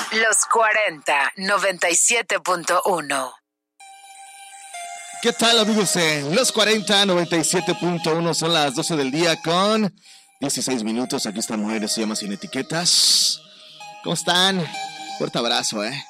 Los 40 97.1. ¿Qué tal, amigos? Los 40 97.1 son las 12 del día con 16 minutos. Aquí está Mujeres se llama Sin Etiquetas. ¿Cómo están? Fuerte abrazo,